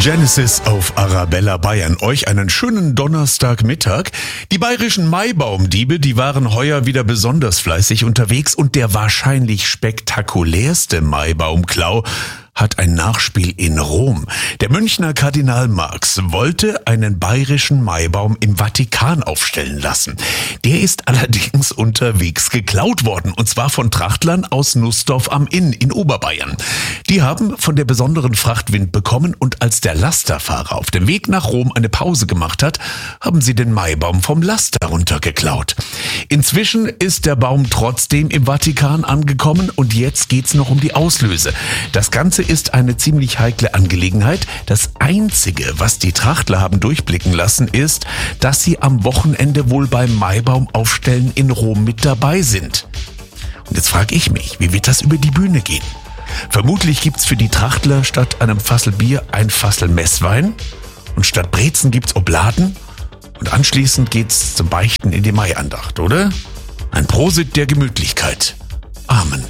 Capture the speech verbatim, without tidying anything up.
Genesis auf Arabella Bayern. Euch einen schönen Donnerstagmittag. Die bayerischen Maibaumdiebe, die waren heuer wieder besonders fleißig unterwegs und der wahrscheinlich spektakulärste Maibaumklau hat ein Nachspiel in Rom. Der Münchner Kardinal Marx wollte einen bayerischen Maibaum im Vatikan aufstellen lassen. Der ist allerdings unterwegs geklaut worden, und zwar von Trachtlern aus Nussdorf am Inn in Oberbayern. Die haben von der besonderen Fracht Wind bekommen, und als der Lasterfahrer auf dem Weg nach Rom eine Pause gemacht hat, haben sie den Maibaum vom Laster runtergeklaut. Inzwischen ist der Baum trotzdem im Vatikan angekommen, und jetzt geht's noch um die Auslöse. Das Ganze ist eine ziemlich heikle Angelegenheit. Das Einzige, was die Trachtler haben durchblicken lassen, ist, dass sie am Wochenende wohl beim Maibaumaufstellen in Rom mit dabei sind. Und jetzt frage ich mich, wie wird das über die Bühne gehen? Vermutlich gibt's für die Trachtler statt einem Fassel Bier ein Fassel Messwein, und statt Brezen gibt's Obladen, und anschließend geht's zum Beichten in die Maiandacht, oder? Ein Prosit der Gemütlichkeit. Amen.